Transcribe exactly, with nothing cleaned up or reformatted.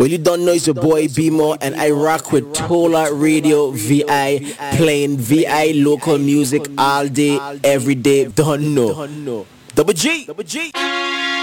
Well, you don't know, it's your boy B-Mo, and I rock with Tola Radio V I, playing V I local music all day, every day. Don't know. Double G. Double G.